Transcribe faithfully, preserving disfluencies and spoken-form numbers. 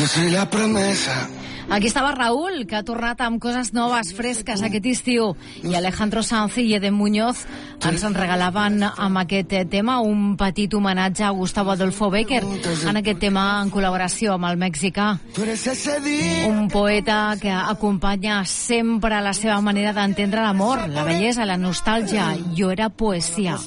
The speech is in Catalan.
Yo soy la promesa. Aquí estava Raúl, que ha tornat amb coses noves, fresques aquest estiu, i Alejandro Sanz i Eden Muñoz ens en regalaven amb aquest tema un petit homenatge a Gustavo Adolfo Bécquer, en aquest tema en col·laboració amb el mexicà. Un poeta que acompanya sempre la seva manera d'entendre l'amor, la bellesa, la nostàlgia. Jo era poesia.